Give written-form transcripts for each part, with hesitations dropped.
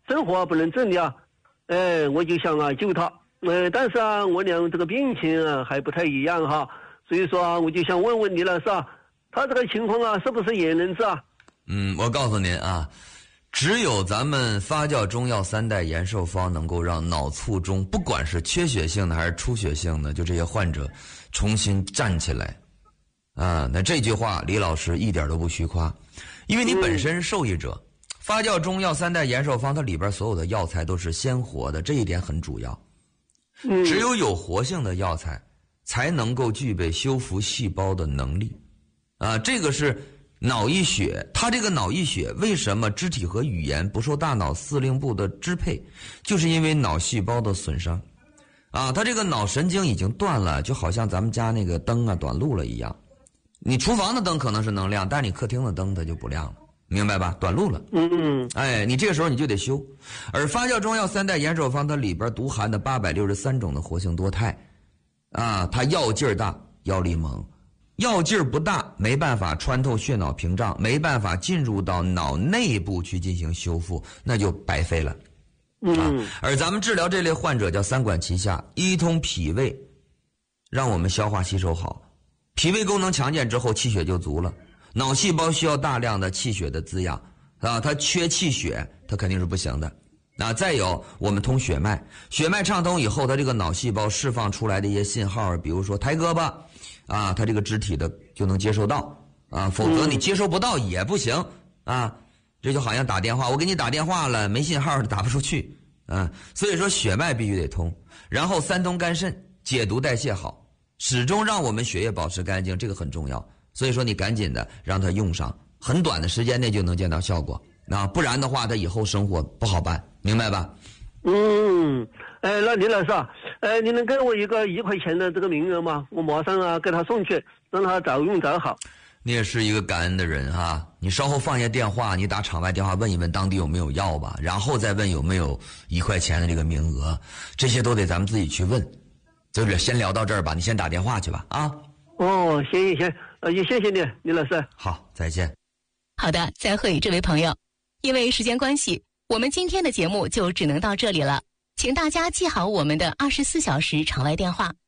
生活不能自理啊，我就想救他，但是我俩这个病情还不太一样哈，所以说我就想问问李老师他这个情况是不是也能治啊？ 我告诉您只有咱们发酵中药3代延寿方能够让脑卒中不管是缺血性的还是出血性的，就这些患者重新站起来那这句话李老师一点都不虚夸，因为你本身是受益者。发酵中药3代延寿方它里边所有的药材都是鲜活的，这一点很主要。只有活性的药材才能够具备修复细胞的能力这个是脑溢血。它这个脑溢血为什么肢体和语言不受大脑司令部的支配，就是因为脑细胞的损伤它这个脑神经已经断了，就好像咱们家那个灯短路了一样。你厨房的灯可能是能亮，但你客厅的灯它就不亮了，明白吧？短路了。你这个时候你就得修。而发酵中药3代延寿方它里边独含的863种的活性多肽它药劲儿大，药力猛。药劲儿不大，没办法穿透血脑屏障，没办法进入到脑内部去进行修复，那就白费了而咱们治疗这类患者叫3管齐下，一通脾胃，让我们消化吸收好，脾胃功能强健之后气血就足了。脑细胞需要大量的气血的滋养它缺气血它肯定是不行的再有我们通血脉，血脉畅通以后，它这个脑细胞释放出来的一些信号，比如说抬胳膊它这个肢体的就能接收到否则你接收不到也不行这就好像打电话，我给你打电话了没信号打不出去所以说血脉必须得通，然后3通肝肾，解毒代谢好，始终让我们血液保持干净，这个很重要。所以说你赶紧的让它用上，很短的时间内就能见到效果不然的话他以后生活不好办，明白吧？ 那李老师你能给我一个1块钱的这个名额吗？我马上给他送去，让他早用早好。 你也是一个感恩的人你稍后放下电话，你打场外电话问一问当地有没有药吧，然后再问有没有1块钱的这个名额，这些都得咱们自己去问。就是先聊到这儿吧，你先打电话去吧行，也谢谢你李老师。 好，再见。 好的，再会这位朋友。因为时间关系，我们今天的节目就只能到这里了，请大家记好我们的24小时场外电话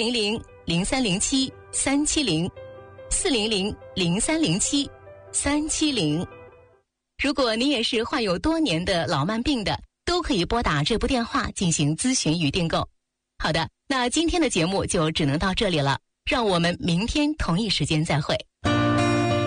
400-0307-370 400-0307-370。如果您也是患有多年的老慢病的，都可以拨打这部电话进行咨询与订购。好的，那今天的节目就只能到这里了，让我们明天同一时间再会。